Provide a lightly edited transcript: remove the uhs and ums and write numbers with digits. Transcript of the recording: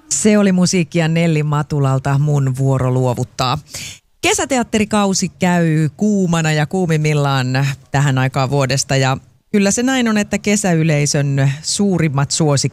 Se oli musiikkia Nelli Matulalta, Mun vuoro luovuttaa. Kesäteatterikausi käy kuumana ja kuumimmillaan tähän aikaan vuodesta ja kyllä se näin on, että kesäyleisön suurimmat suosikit